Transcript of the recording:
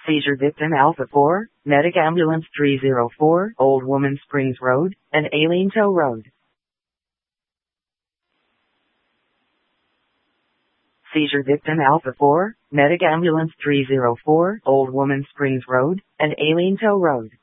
Seizure victim Alpha 4, Medic Ambulance 304, Old Woman Springs Road, and Aileen Tow Road. Seizure victim Alpha 4, Medic Ambulance 304, Old Woman Springs Road, and Aileen Tow Road.